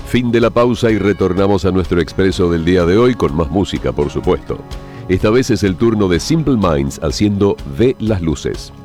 Fin de la pausa y retornamos a nuestro expreso del día de hoy con más música, por supuesto. Esta vez es el turno de Simple Minds haciendo Ve las luces.